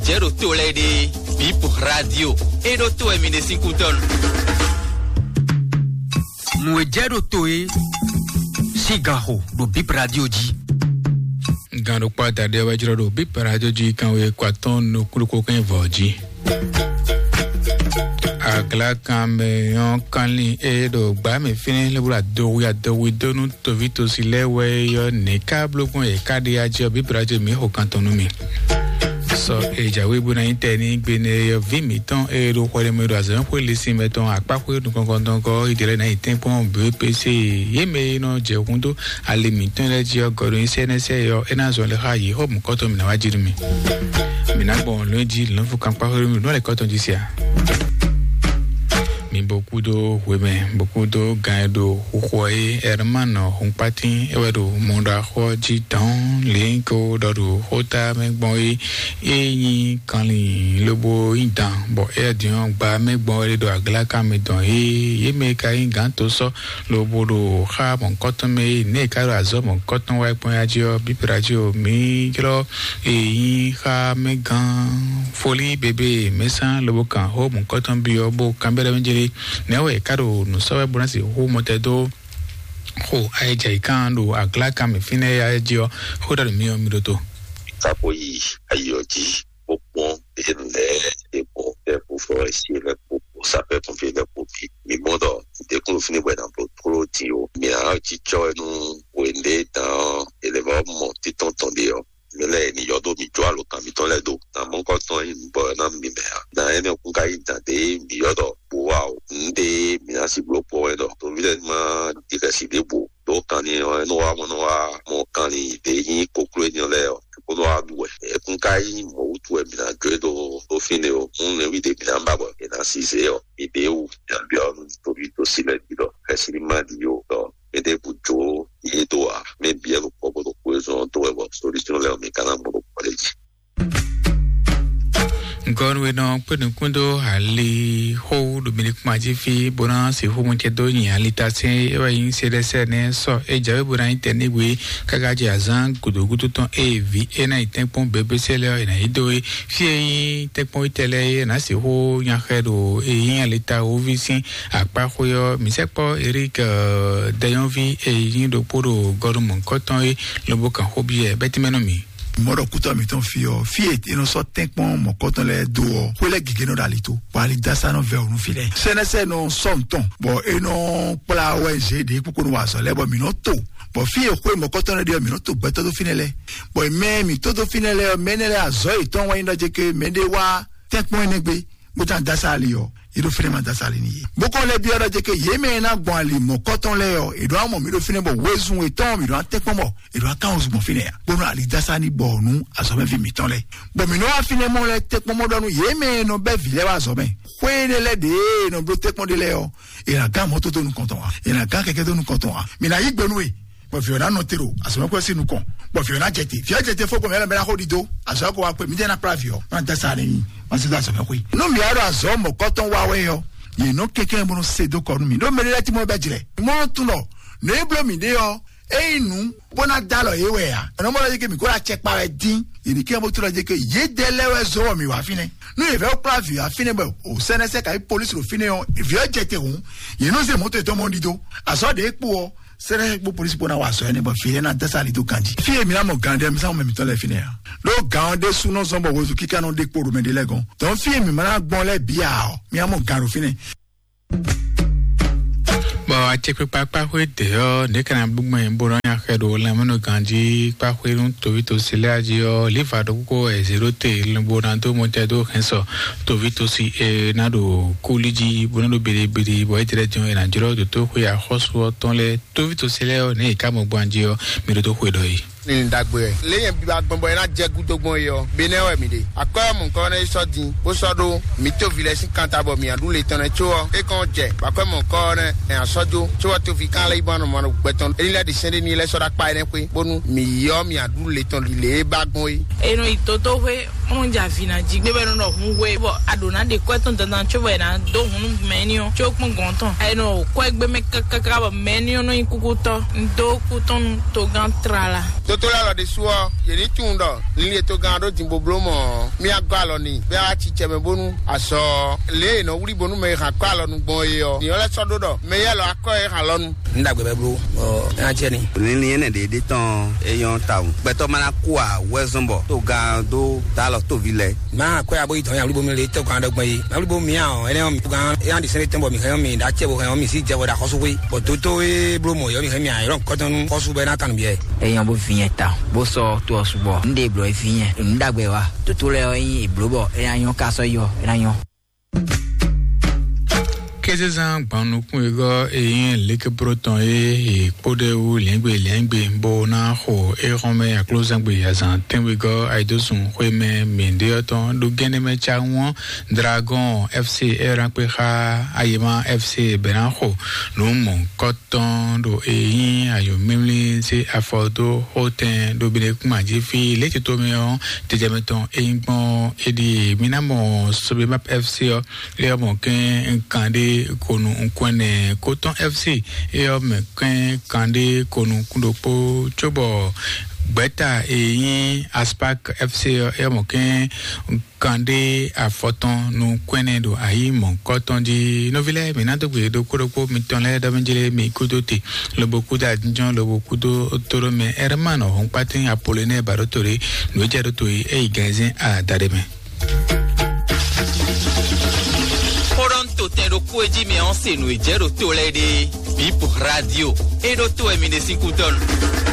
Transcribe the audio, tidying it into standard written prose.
Jero to lady Bip Radio e do to mi de 5 ton. Mwe jero to e Sigaho do Bip Radio ji. Gando kwata de wa jiro do Bip Radio ji kan we kwaton no kuluko kan voji. Agla kambe yon kanli e do gba me fini le bura do ya do we do nu to vito sile we yo ne kablo kon e kadi ajo Bip Radio mi ho kanton mi. So eja we bu na inteni gbe ne yo vi mi ton e do ko le me do azan ko le si meton apako do kon ko idele na itinpon BPC ye me no je kundo ale mi ton le ji ogoro isenese yo ena zo le ha yi ho mu ko to mi na wajiri mi na bon le ji lo fu kan pa ho mi no le ko to ji sia mi beaucoup de gaido huoi hermano un patin ewedo monda hoji down linko do hota me boy eyin kanli lobo indan bo edion gba me boy do agla ka me don ye me ka ingan to so lobo do ha bon cotton me ne ka azo mon cotton wa pon ajo Bip Radio mi gro eyin ha me gan folie bébé mesan lobo kan ho mon cotton bi obo kambere menjeri newe karo no sawe bonasi ho motedo ho aija ikando agla kam fine ya ejio ho da mi o midoto sapoyi ayoji opon le pour forestier le pour saper pompier le pour mi modo de ko fini bo dan pro tio mi a ti cho no wende dan eleva mo ti tonton de o mele ni yodo mi jo alo kan mi ton le do na mon ko ton bo na mi me na ene ku ka ita de mi yodo wow nde mi na si blo po edo to evidentment dikasi de bo do kan ni no wa mo kan ni de yin kokro ni le o ko do adu e kun kai mo tu e mi na do fine o un ne vide mi na babo e na si se o ideu ya bio to vito sile do kasi ma di yo do e de bujo e do a me bia lo po do coeso to e bo solution le mi kana mo college Gonwe no penu kundo hali ho do milik maji fi bona se ho monte do yin alita se e wa yin se de se ne so e jawe bona intene we kagaje azan gudu ton e vi e na itempon BBC le na ido e fi yin tempon tele na se ho yan hedo e yin alita o vi sin apa ho yo mi se po Eric dayon vi e yin do poro gorumon koton e lobo kan hobi e betimeno mi Moro kuta mi ton fio fiet ino so tenkpon mo koton le do kwele gigeno dalito pali dasa no ve onu file senese no sonton bo eno pla wenje de kukunu waso le bo minoto bo fie kwe mo koton de minoto beto do finele bo me mi todo finele menele azoi ton wa indo jeke mende wa tenkpon negbe botan dasa alio ido finema dasa alini boko le biara jeke yeme na gbon ali mo koton le yo ido amo mi do fine bo wezun eton mi do tenkpon mo ido account mo fine ya bono ali dasa ni bonu asome fi mi ton le bo mi no afine mo le tenkpon mo donu yeme no be vile wa asome kwene le de no bro tenkpon de le yo ira ga mo to nu konton wa ira ga keke to nu konton wa mi na yigbonu e bo fiona no tero asome ko si nu kon bo fiona jete fo ko mele mela ho dido asome ko wa pe mi de na pravio na dasa ni masida asome ko no mi aro azomo koton wa we yo ye no keke mo no sedo ko nu mi no mele ti mo be jire mo tun no ne blo mi de yo einu bona dalo yewe ya no mo la je ke mi ko la check pa din ye ke mo tun la je ke ye delewe zo mi wa fine no e ve o pravio afine bo o senese ka police ro fine yo e vie jete hun ye no se mo to mo dido aso de epo o sere bo police bona wa so ene bo fie na dasali to kanji fie mi na mo gande mi sa mo mi to le fine ya do gande su no so bo wo su kika no de poro me de legon don fie mi ma na gbon le bia o mi amo garo fine Bo a check pa ho de o ne kana bugmo en bo ran ya hedo la mono ganji pa ho run to vito sele aji o liva do ko e zero te le bo ran to mo te do henso to vito si e na do kuliji bo no bere bo e tere jon e na jiro do to ho ya hoso ton le to vito sele o ne ka mo gbanji o mi do to ho do yi ni dagbe leyin bi ba gbonbo ina je gudogbon yo benewe mi de akomo nkan na so din bo so do mi to vile sin kantabo mi adu le tan cho e kan je akomo nkan na asojo cho to fi kan le ibanu mo gbeton ile de sende ni le so da pa ene pe bonu mi yo mi adu le tan le bagbon yi eno itoto we on javina ji be no hu we bo adona de kweton dan chowe na do hu menio chokun gonton ai no kwegbe me kaka ba menio no ikukuto do kuton to gantrala totola la de suo yeni tundo lile to gando timbo blomo mi agalo ni be a chiche me bonu aso le no wuri bonu me ha kwalo nu gbon yo ni ole so dodo me yelo akoy ha lonu ndagbe be bro a cheni ni ene de ton eyon taun beto mana kwa wezombo to gando talo to vile ma kwa abo iton ya wuri bo me le to kan do gbon yi ma wuri bo mi an ene mi gan e an di sene tembo mi kan mi da chebo kan mi si jewo da koso we bo toto e bro mo yo mi kan mi an ron koton koso be na kan bi eyan bo fienta bo so to osubo nde bro e fien ndagbe wa toto le yin iblobo eyan yon ka so yo eyan yon Kezezan banukun ego eyin leke proton e pode u lengbe bona ho e rome a closangbe yazan tenwego aidosun khweme mende oton do geneme chawon Dragon FC eranpe kha ayema FC benanho no mon koton do eyin ayo memli se afodo hoten do bine kuma jifi leti to meon tejemeton eyingbon edi minamo sobemap FC o le mon ken kande konu nkwene Coton FC e o me kande konu kundopo chobo beta eyin Aspac FC e mo ken kande afoton nu kwene do ayi mon Coton di novile minato gbe do kodoko mitonle da benjele mi kudote lobo kuda njon lobo kudo torome hermano hon patin Apollinaire Barotore no jero to e igazin a dareme Tendo kueji me onse no ejero to lede Bip Radio e do to e mine 5 ton